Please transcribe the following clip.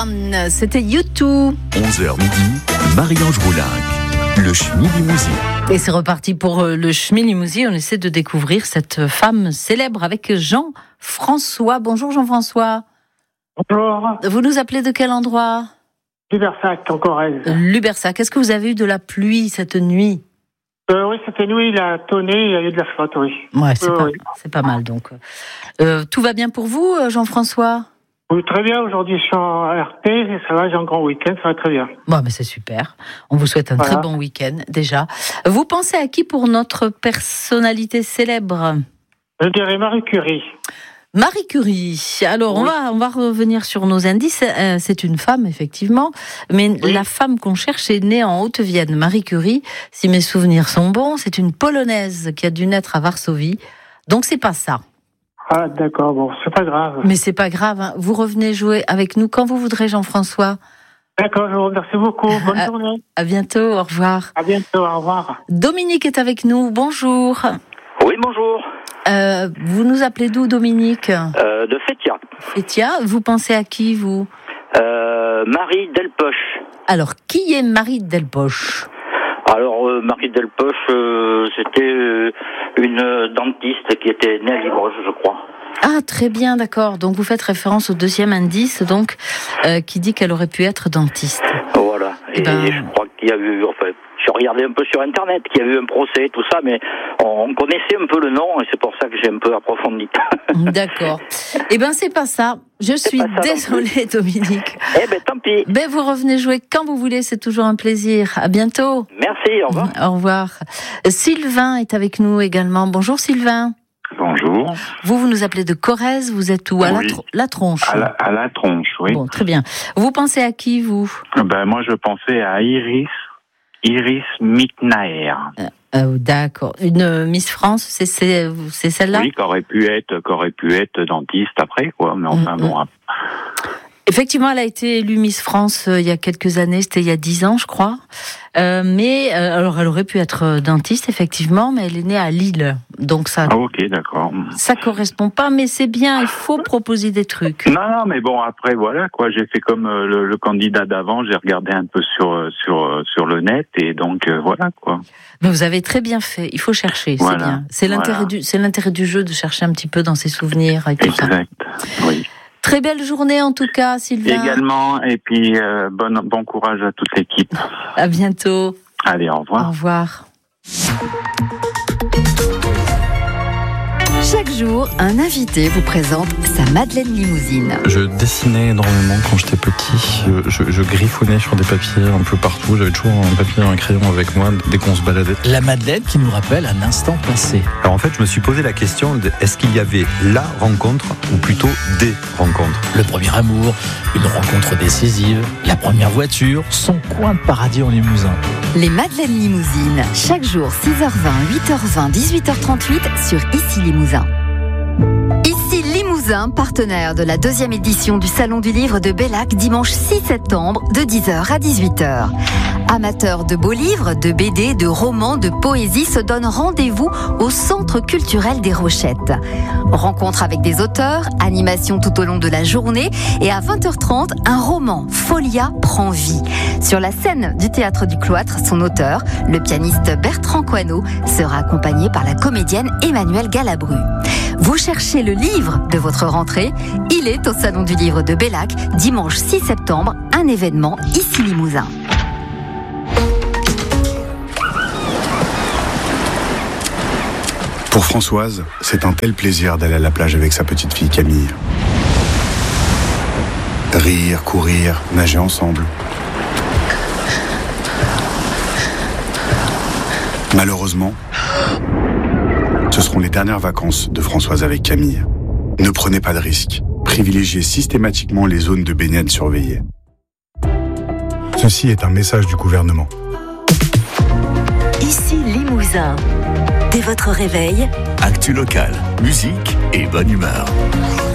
One, c'était U2. 11h midi, Marie-Ange Roulingue, le Schmi-Limousin. Et c'est reparti pour le Schmi-Limousin. On essaie de découvrir cette femme célèbre avec Jean-François. Bonjour Jean-François. Bonjour. Vous nous appelez de quel endroit ? Lubersac, en Corrèze. Lubersac. Est-ce que vous avez eu de la pluie cette nuit ? Oui, cette nuit, il a tonné, il y a eu de la flotte, oui. Ouais, c'est pas mal donc. Tout va bien pour vous, Jean-François ? Oui, très bien. Aujourd'hui, je suis en RP, et ça va, j'ai un grand week-end, ça va très bien. Bon, mais c'est super. On vous souhaite un très bon week-end, déjà. Vous pensez à qui pour notre personnalité célèbre ? Je dirais Marie Curie. Marie Curie. Alors, oui. on va revenir sur nos indices. C'est une femme, effectivement. Mais la femme qu'on cherche est née en Haute-Vienne. Marie Curie, si mes souvenirs sont bons, c'est une Polonaise qui a dû naître à Varsovie. Donc, c'est pas ça. Ah, d'accord. Bon, c'est pas grave. Mais c'est pas grave. Hein. Vous revenez jouer avec nous quand vous voudrez, Jean-François. D'accord, je vous remercie beaucoup. Bonne journée. À bientôt. Au revoir. À bientôt. Au revoir. Dominique est avec nous. Bonjour. Oui, bonjour. Vous nous appelez d'où, Dominique ? De Fétia. Fétia, vous pensez à qui, vous ? Marie Delpoche. Alors, qui est Marie Delpoche ? Alors, Marie Delpoche, c'était une dentiste qui était née à Limoges, je crois. Ah, très bien, d'accord. Donc, vous faites référence au deuxième indice, donc, qui dit qu'elle aurait pu être dentiste. Voilà. Et je crois qu'il y a eu, enfin, je regardais un peu sur Internet, qu'il y a eu un procès, tout ça, mais on connaissait un peu le nom, et c'est pour ça que j'ai un peu approfondi. D'accord. Eh ben, c'est pas ça. Je suis désolée, Dominique. Eh ben, tant pis. Ben, vous revenez jouer quand vous voulez, c'est toujours un plaisir. À bientôt. Merci, au revoir. Au revoir. Sylvain est avec nous également. Bonjour, Sylvain. Bonjour. Vous nous appelez de Corrèze, vous êtes où ? À la Tronche. À la Tronche, oui. Bon, très bien. Vous pensez à qui, vous ? Moi, je pensais à Iris Mitnaer. D'accord. Une Miss France, c'est celle-là ? Oui, qui aurait pu être dentiste après, quoi. Mais enfin, bon. Effectivement, elle a été élue Miss France il y a quelques années, c'était il y a 10 ans, je crois. Alors, elle aurait pu être dentiste, effectivement, mais elle est née à Lille. Donc ça. Ah, ok, d'accord. Ça correspond pas, mais c'est bien, il faut proposer des trucs. Non, mais bon, après, voilà, quoi. J'ai fait comme le candidat d'avant, j'ai regardé un peu sur le net, et donc, voilà, quoi. Mais vous avez très bien fait, il faut chercher, voilà, c'est bien. C'est l'intérêt du jeu de chercher un petit peu dans ses souvenirs et tout ça. Exact, oui. Très belle journée en tout cas, Sylvain. Également, et puis bon courage à toute l'équipe. À bientôt. Allez, au revoir. Au revoir. Chaque jour, un invité vous présente sa Madeleine Limousine. Je dessinais énormément quand j'étais petit. Je griffonnais sur des papiers un peu partout. J'avais toujours un papier et un crayon avec moi dès qu'on se baladait. La Madeleine qui nous rappelle un instant passé. Alors en fait, je me suis posé la question de est-ce qu'il y avait la rencontre ou plutôt des rencontres ? Le premier amour, une rencontre décisive, la première voiture, son coin de paradis en Limousin. Les Madeleines Limousines, chaque jour 6h20, 8h20, 18h38 sur Ici Limousin. Ici Limousin, partenaire de la 2e édition du Salon du Livre de Bellac, dimanche 6 septembre, de 10h à 18h. Amateurs de beaux livres, de BD, de romans, de poésie se donnent rendez-vous au Centre culturel des Rochettes. Rencontre avec des auteurs, animation tout au long de la journée et à 20h30, un roman, Folia, prend vie. Sur la scène du Théâtre du Cloître, son auteur, le pianiste Bertrand Coineau, sera accompagné par la comédienne Emmanuelle Galabru. Vous cherchez le livre de votre rentrée ? Il est au Salon du Livre de Bellac, dimanche 6 septembre, un événement Ici Limousin. Pour Françoise, c'est un tel plaisir d'aller à la plage avec sa petite fille Camille. Rire, courir, nager ensemble. Malheureusement, ce seront les dernières vacances de Françoise avec Camille. Ne prenez pas de risques. Privilégiez systématiquement les zones de baignade surveillées. Ceci est un message du gouvernement. Ici Limousin. Dès votre réveil, Actu locale, musique et bonne humeur.